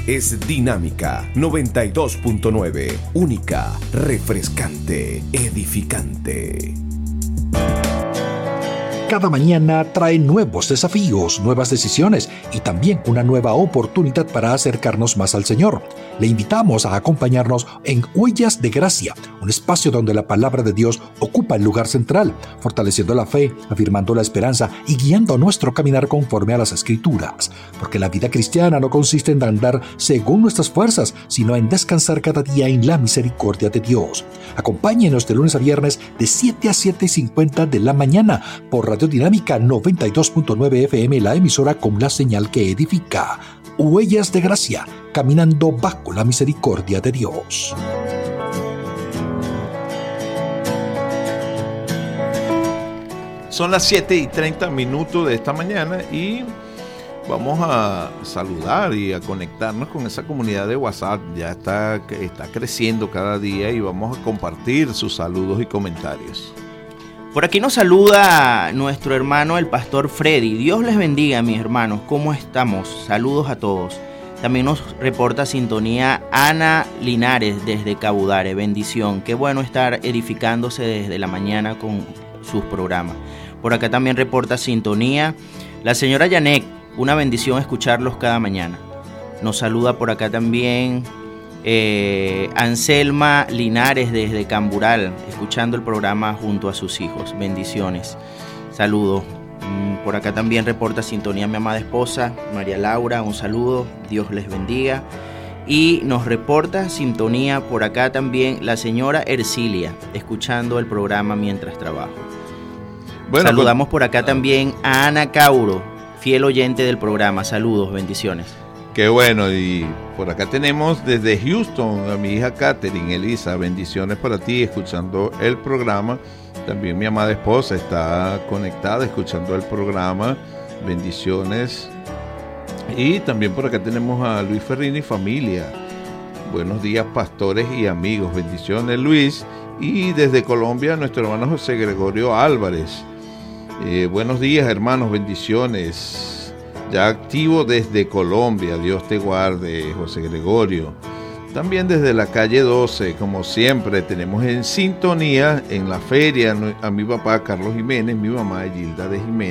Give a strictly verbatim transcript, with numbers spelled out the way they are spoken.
es Dinámica noventa y dos punto nueve. Única, refrescante, edificante. Cada mañana trae nuevos desafíos, nuevas decisiones y también una nueva oportunidad para acercarnos más al Señor. Le invitamos a acompañarnos en Huellas de Gracia, un espacio donde la palabra de Dios ocupa el lugar central, fortaleciendo la fe, afirmando la esperanza y guiando nuestro caminar conforme a las Escrituras. Porque la vida cristiana no consiste en andar según nuestras fuerzas, sino en descansar cada día en la misericordia de Dios. Acompáñenos de lunes a viernes de siete a siete y cincuenta de la mañana por Radio Dinámica noventa y dos punto nueve F M, la emisora con la señal que edifica. Huellas de Gracia, caminando bajo la misericordia de Dios. Son las siete y treinta minutos de esta mañana y vamos a saludar y a conectarnos con esa comunidad de WhatsApp. Ya está, está creciendo cada día y vamos a compartir sus saludos y comentarios. Por aquí nos saluda nuestro hermano el pastor Freddy. Dios les bendiga, mis hermanos. ¿Cómo estamos? Saludos a todos. También nos reporta sintonía Ana Linares desde Cabudare. Bendición. Qué bueno estar edificándose desde la mañana con sus programas. Por acá también reporta sintonía la señora Yanek. Una bendición escucharlos cada mañana. Nos saluda por acá también Eh, Anselma Linares desde Cambural, escuchando el programa junto a sus hijos. Bendiciones. Saludos. Mm, por acá también reporta sintonía mi amada esposa, María Laura. Un saludo. Dios les bendiga. Y nos reporta sintonía por acá también la señora Ercilia, escuchando el programa mientras trabajo. Bueno, saludamos por acá también a Ana Cauro, fiel oyente del programa. Saludos, bendiciones. Qué bueno, y por acá tenemos desde Houston a mi hija Katherine Elisa. Bendiciones para ti, escuchando el programa. También mi amada esposa está conectada, escuchando el programa. Bendiciones. Y también por acá tenemos a Luis Ferrini y familia. Buenos días, pastores y amigos. Bendiciones, Luis. Y desde Colombia, nuestro hermano José Gregorio Álvarez. Eh, buenos días, hermanos, bendiciones. Ya activo desde Colombia, Dios te guarde, José Gregorio. También desde la calle doce, como siempre, tenemos en sintonía en la feria a mi papá Carlos Jiménez, mi mamá Gilda de Jiménez.